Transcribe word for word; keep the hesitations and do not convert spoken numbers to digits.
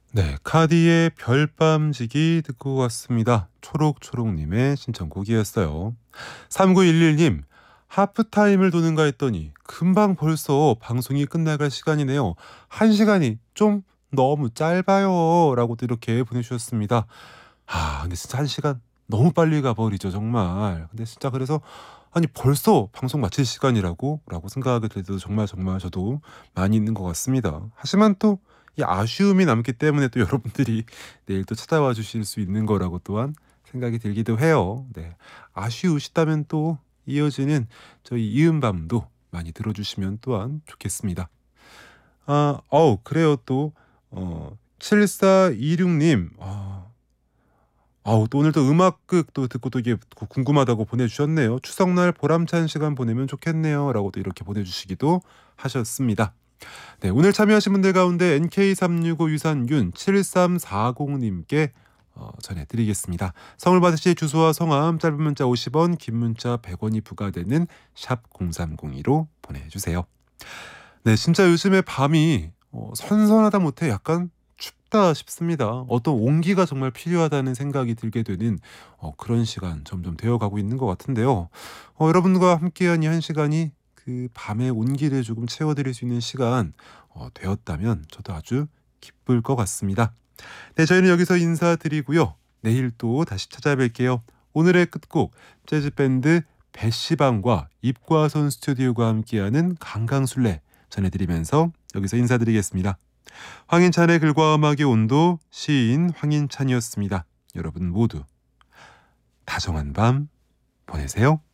네, 카디의 별밤지기 듣고 왔습니다. 초록초록님의 신청곡이었어요. 삼구일일 님, 하프타임을 도는가 했더니 금방 벌써 방송이 끝나갈 시간이네요. 한 시간이 좀 너무 짧아요. 라고도 이렇게 보내주셨습니다. 아, 근데 진짜 한 시간 너무 빨리 가버리죠, 정말. 근데 진짜 그래서 아니 벌써 방송 마칠 시간이라고? 라고 생각하게 될 때도 정말 정말 저도 많이 있는 것 같습니다. 하지만 또 이 아쉬움이 남기 때문에 또 여러분들이 내일 또 찾아와 주실 수 있는 거라고 또한 생각이 들기도 해요. 네, 아쉬우시다면 또 이어지는 저희 이은밤도 많이 들어주시면 또한 좋겠습니다. 아, 어우 그래요 또 어, 칠사이육 님 아, 아우 또 오늘 또 음악극 또 듣고 또 이게 궁금하다고 보내주셨네요. 추석날 보람찬 시간 보내면 좋겠네요. 라고도 이렇게 보내주시기도 하셨습니다. 네, 오늘 참여하신 분들 가운데 엔케이 삼육오 유산균 칠삼사공 님께 어, 전해드리겠습니다. 선물 받으실 주소와 성함 짧은 문자 오십 원 긴 문자 백 원이 부과되는 샵 공삼공이로 보내주세요. 네, 진짜 요즘에 밤이 어, 선선하다 못해 약간 춥다 싶습니다. 어떤 온기가 정말 필요하다는 생각이 들게 되는 어, 그런 시간 점점 되어가고 있는 것 같은데요. 어, 여러분과 함께한 이 한 시간이 그 밤의 온기를 조금 채워드릴 수 있는 시간 어, 되었다면 저도 아주 기쁠 것 같습니다. 네, 저희는 여기서 인사드리고요. 내일 또 다시 찾아뵐게요. 오늘의 끝곡 재즈밴드 배시방과 입과선 스튜디오가 함께하는 강강술래 전해드리면서 여기서 인사드리겠습니다. 황인찬의 글과 음악의 온도 시인 황인찬이었습니다. 여러분 모두 다정한 밤 보내세요.